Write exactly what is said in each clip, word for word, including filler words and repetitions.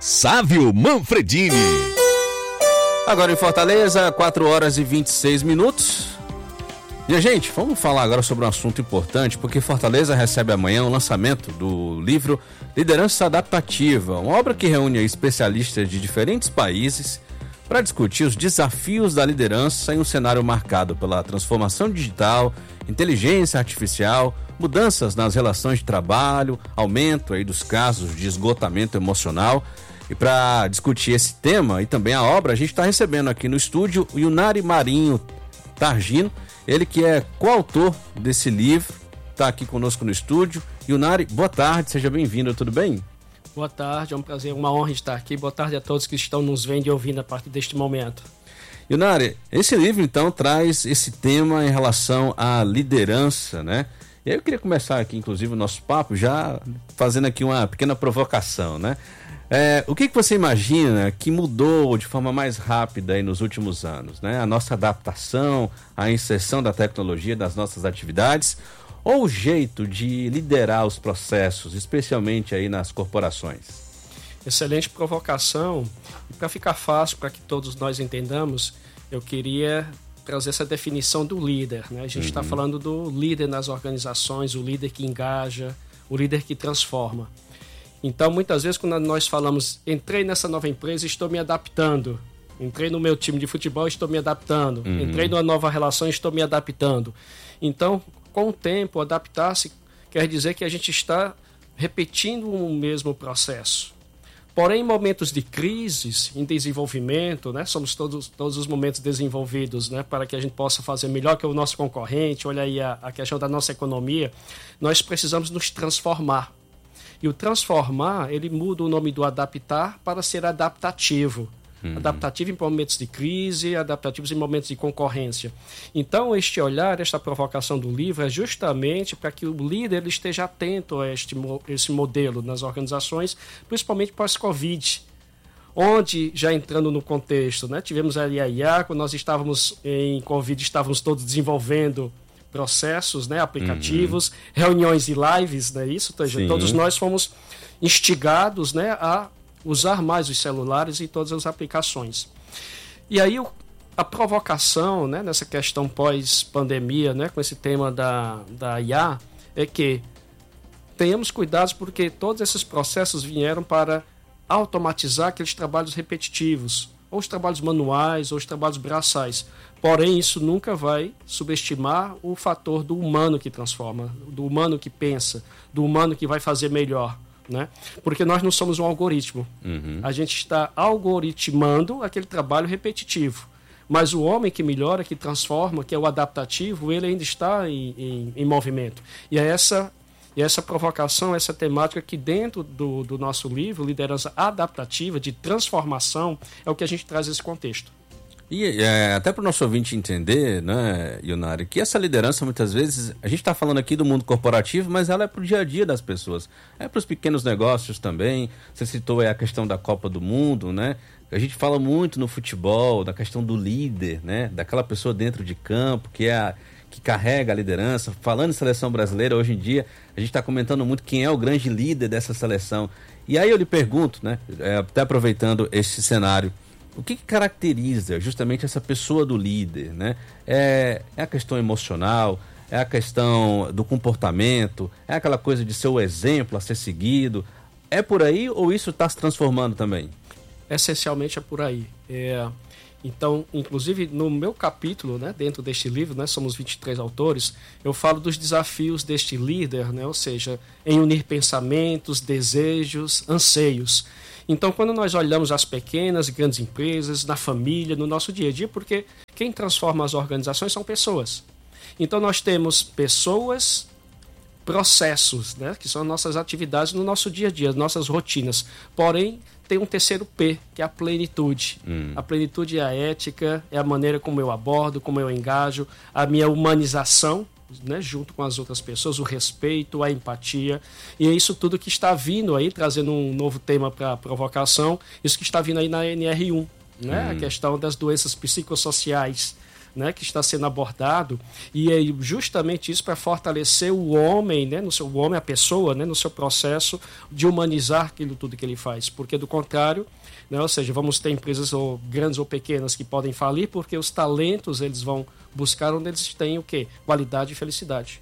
Sávio Manfredini. Agora em Fortaleza, quatro horas e vinte e seis minutos. E, gente, vamos falar agora sobre um assunto importante, porque Fortaleza recebe amanhã o lançamento do livro Liderança Adaptativa, uma obra que reúne especialistas de diferentes países para discutir os desafios da liderança em um cenário marcado pela transformação digital, inteligência artificial, mudanças nas relações de trabalho, aumento aí dos casos de esgotamento emocional. E para discutir esse tema e também a obra, a gente está recebendo aqui no estúdio o Yunari Marinho Targino, ele que é coautor desse livro, está aqui conosco no estúdio. Yunari, boa tarde, seja bem-vindo, tudo bem? Boa tarde, é um prazer, uma honra estar aqui. Boa tarde a todos que estão nos vendo e ouvindo a partir deste momento. Yunari, esse livro então traz esse tema em relação à liderança, né? E aí eu queria começar aqui, inclusive, o nosso papo já fazendo aqui uma pequena provocação, né? É, o que, que você imagina que mudou de forma mais rápida aí nos últimos anos, né? A nossa adaptação, a inserção da tecnologia das nossas atividades ou o jeito de liderar os processos, especialmente aí nas corporações? Excelente provocação. E para ficar fácil, para que todos nós entendamos, eu queria trazer essa definição do líder, né? A gente está uhum. falando do líder nas organizações, o líder que engaja, o líder que transforma. Então, muitas vezes, quando nós falamos, entrei nessa nova empresa, estou me adaptando. Entrei no meu time de futebol, estou me adaptando. Uhum. Entrei numa nova relação, estou me adaptando. Então, com o tempo, adaptar-se quer dizer que a gente está repetindo o mesmo processo. Porém, em momentos de crises, em desenvolvimento, né, somos todos, todos os momentos desenvolvidos, né, para que a gente possa fazer melhor que o nosso concorrente, olha aí a, a questão da nossa economia, nós precisamos nos transformar. E o transformar, ele muda o nome do adaptar para ser adaptativo. Uhum. Adaptativo em momentos de crise, adaptativos em momentos de concorrência. Então, este olhar, esta provocação do livro é justamente para que o líder ele esteja atento a este, esse modelo nas organizações, principalmente pós-Covid, onde, já entrando no contexto, né, tivemos ali a I A, quando nós estávamos em Covid, estávamos todos desenvolvendo processos, né, aplicativos, uhum. reuniões e lives, né, isso, Sim. todos nós fomos instigados, né, a usar mais os celulares e todas as aplicações. E aí o, a provocação, né, nessa questão pós-pandemia, né, com esse tema da, da I A, é que tenhamos cuidados porque todos esses processos vieram para automatizar aqueles trabalhos repetitivos, ou os trabalhos manuais, ou os trabalhos braçais. Porém, isso nunca vai subestimar o fator do humano que transforma, do humano que pensa, do humano que vai fazer melhor, né? Porque nós não somos um algoritmo. Uhum. A gente está algoritmando aquele trabalho repetitivo. Mas o homem que melhora, que transforma, que é o adaptativo, ele ainda está em, em, em movimento. E é essa, e essa provocação, essa temática que dentro do, do nosso livro, Liderança Adaptativa, de transformação, é o que a gente traz nesse contexto. E é, até para o nosso ouvinte entender, né, Yunari, que essa liderança muitas vezes, a gente está falando aqui do mundo corporativo, mas ela é para o dia a dia das pessoas, é para os pequenos negócios também. Você citou aí a questão da Copa do Mundo, né? A gente fala muito no futebol, da questão do líder, né? Daquela pessoa dentro de campo que é a, que carrega a liderança. Falando em seleção brasileira, hoje em dia, a gente está comentando muito quem é o grande líder dessa seleção. E aí eu lhe pergunto, né, até aproveitando esse cenário, o que, que caracteriza justamente essa pessoa do líder, né? É, é a questão emocional, é a questão do comportamento, é aquela coisa de ser o exemplo a ser seguido. É por aí ou isso está se transformando também? Essencialmente é por aí. É, então, inclusive no meu capítulo, né, dentro deste livro, né, somos vinte e três autores, eu falo dos desafios deste líder, né, ou seja, em unir pensamentos, desejos, anseios. Então, quando nós olhamos as pequenas e grandes empresas, na família, no nosso dia a dia, porque quem transforma as organizações são pessoas. Então, nós temos pessoas, processos, né, que são nossas atividades no nosso dia a dia, nossas rotinas. Porém, tem um terceiro P, que é a plenitude. Hum. A plenitude é a ética, é a maneira como eu abordo, como eu engajo, a minha humanização, né, junto com as outras pessoas, o respeito, a empatia, e é isso tudo que está vindo aí, trazendo um novo tema para a provocação, isso que está vindo aí na N R um, né, hum. a questão das doenças psicossociais, né, que está sendo abordado, e é justamente isso para fortalecer o homem, né, no seu, o homem, a pessoa, né, no seu processo de humanizar aquilo tudo que ele faz, porque do contrário, né, ou seja, vamos ter empresas ou grandes ou pequenas que podem falir, porque os talentos eles vão buscar onde eles têm o quê? Qualidade e felicidade.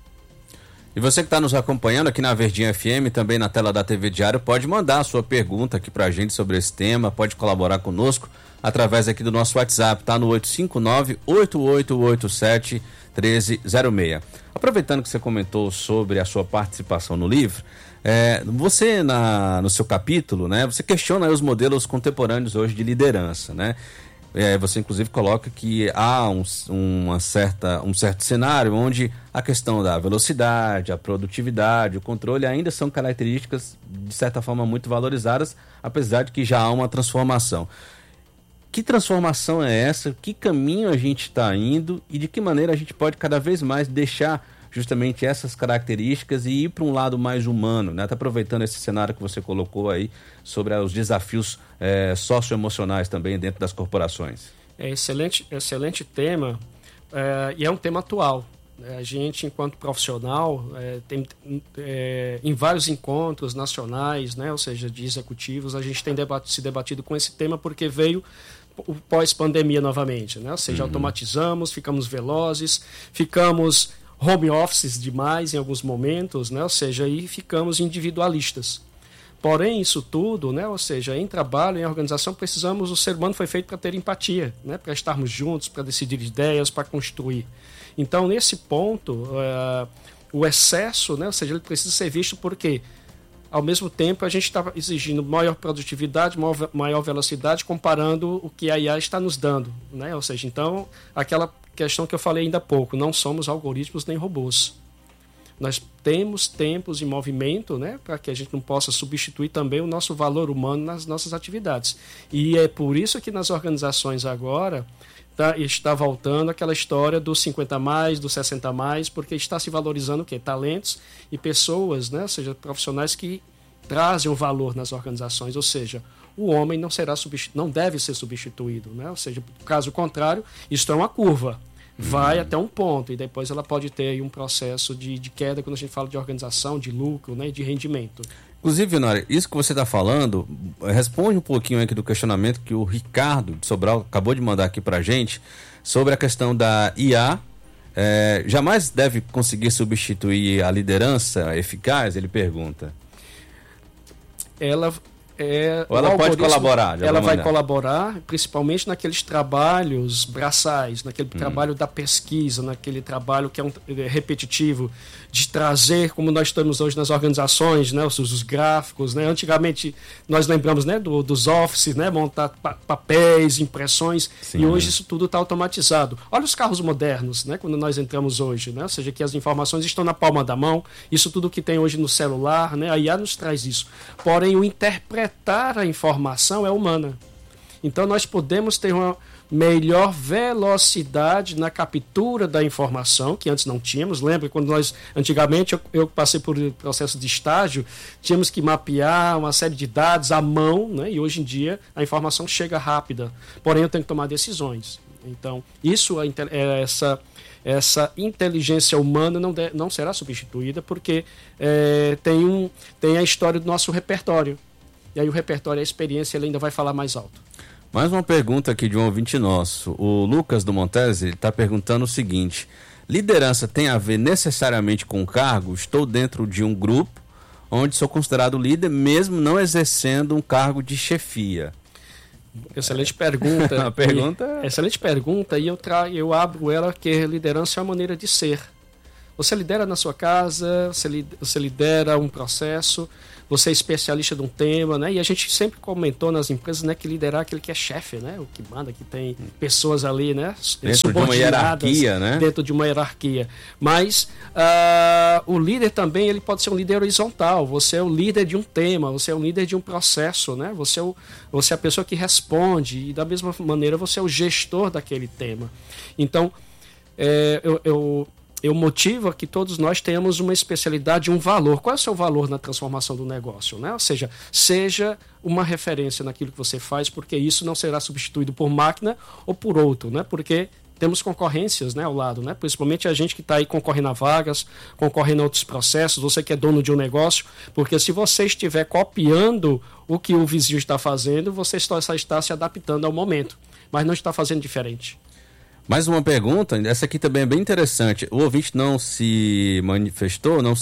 E você que está nos acompanhando aqui na Verdinha F M, também na tela da T V Diário, pode mandar a sua pergunta aqui para a gente sobre esse tema, pode colaborar conosco através aqui do nosso WhatsApp, tá no oito cinco nove, oito oito oito sete, um três zero seis. Aproveitando que você comentou sobre a sua participação no livro, é, você na, no seu capítulo, né, você questiona os modelos contemporâneos hoje de liderança, né? É, você inclusive coloca que há um, uma certa, um certo cenário onde a questão da velocidade, a produtividade, o controle ainda são características de certa forma muito valorizadas, apesar de que já há uma transformação. Que transformação é essa? Que caminho a gente está indo e de que maneira a gente pode cada vez mais deixar justamente essas características e ir para um lado mais humano, né? Tá aproveitando esse cenário que você colocou aí sobre os desafios é, socioemocionais também dentro das corporações. É excelente, excelente tema é, e é um tema atual. A gente, enquanto profissional, é, tem, é, em vários encontros nacionais, né, ou seja, de executivos, a gente tem debate, se debatido com esse tema porque veio o pós-pandemia novamente, né? Ou seja, uhum. automatizamos, ficamos velozes, ficamos home offices demais em alguns momentos, né? Ou seja, aí ficamos individualistas. Porém, isso tudo, né? Ou seja, em trabalho, em organização, precisamos, o ser humano foi feito para ter empatia, né? Para estarmos juntos, para decidir ideias, para construir. Então, nesse ponto, uh, o excesso, né? Ou seja, ele precisa ser visto porque, ao mesmo tempo, a gente está exigindo maior produtividade, maior, maior velocidade, comparando o que a I A está nos dando, né? Ou seja, então, aquela questão que eu falei ainda há pouco, não somos algoritmos nem robôs. Nós temos tempos em movimento, né, para que a gente não possa substituir também o nosso valor humano nas nossas atividades. E é por isso que nas organizações agora tá, está voltando aquela história dos cinquenta mais, dos sessenta mais, porque está se valorizando o quê? Talentos e pessoas, né, ou seja, profissionais que trazem um valor nas organizações, ou seja, o homem não será substitu- não deve ser substituído, né? Ou seja, caso contrário, isso é uma curva. Vai hum. até um ponto e depois ela pode ter aí um processo de, de queda quando a gente fala de organização, de lucro, né, de rendimento. Inclusive, Nora, isso que você está falando responde um pouquinho aqui do questionamento que o Ricardo de Sobral acabou de mandar aqui para a gente sobre a questão da I A. É, jamais deve conseguir substituir a liderança eficaz? Ele pergunta. Ela... É, Ou ela pode colaborar? Ela vai maneira. colaborar, principalmente naqueles trabalhos braçais, naquele hum. trabalho da pesquisa, naquele trabalho que é, um, é repetitivo, de trazer, como nós estamos hoje nas organizações, né, os, os gráficos, né? Antigamente nós lembramos, né, do, dos offices, né, montar pa papéis, impressões, Sim. e hoje isso tudo está automatizado. Olha os carros modernos, né, quando nós entramos hoje, né, ou seja, que as informações estão na palma da mão, isso tudo que tem hoje no celular, né, a I A nos traz isso. Porém, o interpretar a informação é humana. Então nós podemos ter uma melhor velocidade na captura da informação, que antes não tínhamos. Lembra quando nós, antigamente, eu, eu passei por processo de estágio, tínhamos que mapear uma série de dados à mão, né? E hoje em dia a informação chega rápida, porém eu tenho que tomar decisões. Então, isso é, é essa, essa inteligência humana não, de, não será substituída, porque é, tem, um, tem a história do nosso repertório. E aí o repertório, a experiência, ele ainda vai falar mais alto. Mais uma pergunta aqui de um ouvinte nosso. O Lucas do Montese está perguntando o seguinte: liderança tem a ver necessariamente com cargo? Estou dentro de um grupo onde sou considerado líder, mesmo não exercendo um cargo de chefia. Excelente é. pergunta. A pergunta... E, excelente pergunta, e eu, tra... eu abro ela, que liderança é uma maneira de ser. Você lidera na sua casa, você, li... você lidera um processo, você é especialista de um tema, né? E a gente sempre comentou nas empresas, né, que liderar é aquele que é chefe, né? O que manda, que tem pessoas ali, né? Dentro de uma hierarquia, né? Dentro de uma hierarquia. Mas uh, o líder também, ele pode ser um líder horizontal. Você é o líder de um tema, você é o líder de um processo, né? Você é, o, você é a pessoa que responde e da mesma maneira você é o gestor daquele tema. Então, é, eu... eu Eu motivo a que todos nós tenhamos uma especialidade, um valor. Qual é o seu valor na transformação do negócio, né? Ou seja, seja uma referência naquilo que você faz, porque isso não será substituído por máquina ou por outro, né? Porque temos concorrências, né, ao lado, né? Principalmente a gente que está aí concorrendo a vagas, concorrendo a outros processos, você que é dono de um negócio, porque se você estiver copiando o que o vizinho está fazendo, você só está se adaptando ao momento, mas não está fazendo diferente. Mais uma pergunta, essa aqui também é bem interessante. O ouvinte não se manifestou, não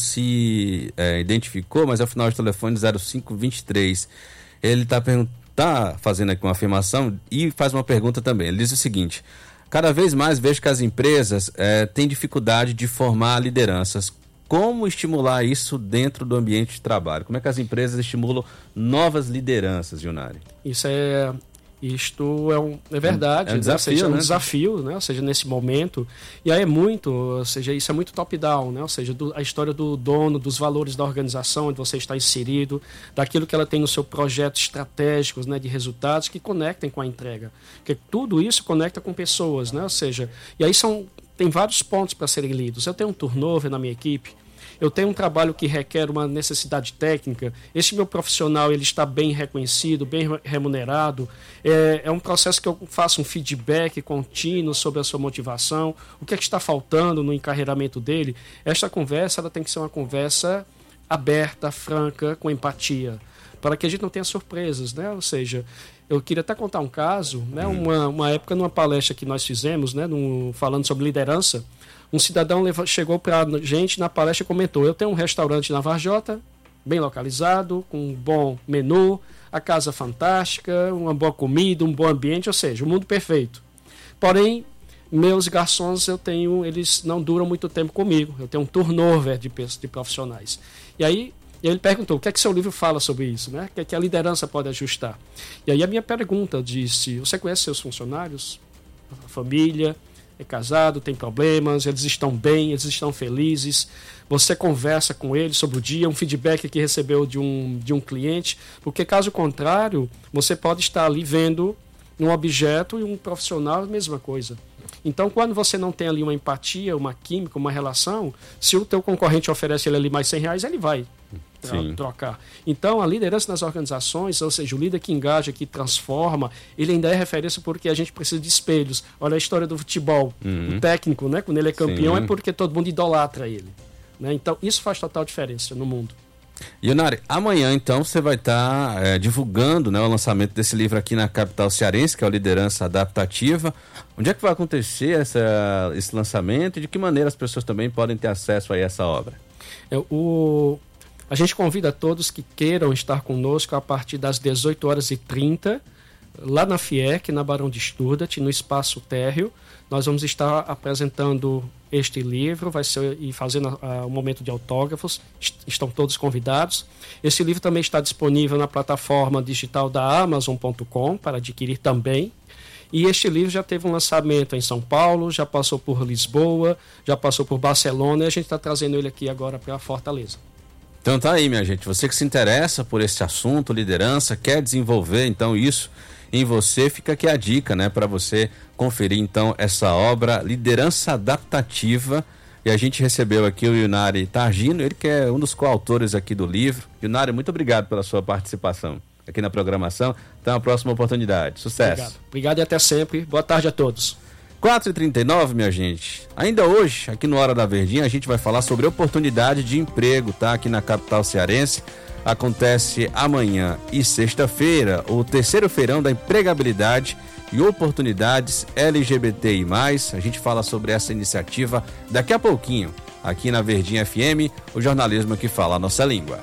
se é, identificou, mas é o final de telefone zero cinco dois três. Ele está tá fazendo aqui uma afirmação e faz uma pergunta também. Ele diz o seguinte: cada vez mais vejo que as empresas é, têm dificuldade de formar lideranças. Como estimular isso dentro do ambiente de trabalho? Como é que as empresas estimulam novas lideranças, Junari? Isso é... Isto é, um, é verdade, é um desafio, né? Ou seja, é um né? desafio, né? Ou seja, nesse momento, e aí é muito, ou seja, isso é muito top-down, né? Ou seja, do, a história do dono, dos valores da organização onde você está inserido, daquilo que ela tem no seu projeto estratégicos, né? De resultados que conectem com a entrega, porque tudo isso conecta com pessoas, né? Ou seja, e aí são, tem vários pontos para serem lidos. Eu tenho um turnover na minha equipe, eu tenho um trabalho que requer uma necessidade técnica, esse meu profissional ele está bem reconhecido, bem remunerado, é, é um processo que eu faço um feedback contínuo sobre a sua motivação, o que é que está faltando no encarreiramento dele. Esta conversa ela tem que ser uma conversa aberta, franca, com empatia, para que a gente não tenha surpresas, né? Ou seja, eu queria até contar um caso, né? uma, uma época numa palestra que nós fizemos, né? Num, falando sobre liderança, um cidadão levou, chegou para a gente na palestra e comentou: eu tenho um restaurante na Varjota, bem localizado, com um bom menu, a casa fantástica, uma boa comida, um bom ambiente, ou seja, o mundo perfeito. Porém, meus garçons, eu tenho, eles não duram muito tempo comigo, eu tenho um turnover de, de profissionais. E aí, ele perguntou: o que é que seu livro fala sobre isso? Né? O que é que a liderança pode ajustar? E aí a minha pergunta disse: você conhece seus funcionários? A família? É casado, tem problemas, eles estão bem, eles estão felizes, você conversa com eles sobre o dia, um feedback que recebeu de um, de um cliente, porque caso contrário, você pode estar ali vendo um objeto e um profissional a mesma coisa. Então, quando você não tem ali uma empatia, uma química, uma relação, se o teu concorrente oferece ele ali mais cem reais, ele vai Sim. trocar. Então, a liderança nas organizações, ou seja, o líder que engaja, que transforma, ele ainda é referência porque a gente precisa de espelhos. Olha a história do futebol. Uhum. O técnico, né, quando ele é campeão, Sim. é porque todo mundo idolatra ele. Né? Então, isso faz total diferença no mundo. Junari, amanhã então você vai estar tá, é, divulgando, né, o lançamento desse livro aqui na capital cearense, que é o Liderança Adaptativa. Onde é que vai acontecer essa, esse lançamento e de que maneira as pessoas também podem ter acesso a essa obra? É, o... A gente convida todos que queiram estar conosco a partir das dezoito horas e trinta, lá na FIEC, na Barão de Sturdat, no Espaço Térreo. Nós vamos estar apresentando este livro, vai ser e fazendo o um momento de autógrafos, est- estão todos convidados. Esse livro também está disponível na plataforma digital da amazon ponto com para adquirir também. E este livro já teve um lançamento em São Paulo, já passou por Lisboa, já passou por Barcelona e a gente está trazendo ele aqui agora para Fortaleza. Então tá aí, minha gente, você que se interessa por esse assunto, liderança, quer desenvolver então isso em você, fica aqui a dica, né, para você conferir então essa obra, Liderança Adaptativa. E a gente recebeu aqui o Junari Targino, ele que é um dos coautores aqui do livro. Junari, muito obrigado pela sua participação aqui na programação. Até uma próxima oportunidade. Sucesso. Obrigado, obrigado e até sempre. Boa tarde a todos. quatro e trinta e nove, minha gente. Ainda hoje, aqui no Hora da Verdinha, a gente vai falar sobre oportunidade de emprego, tá? Aqui na capital cearense. Acontece amanhã e sexta-feira, o terceiro feirão da empregabilidade e oportunidades L G B T I mais. A gente fala sobre essa iniciativa daqui a pouquinho, aqui na Verdinha F M, o jornalismo que fala a nossa língua.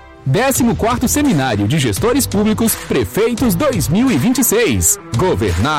décimo quarto Seminário de Gestores Públicos Prefeitos dois mil e vinte e seis. Governar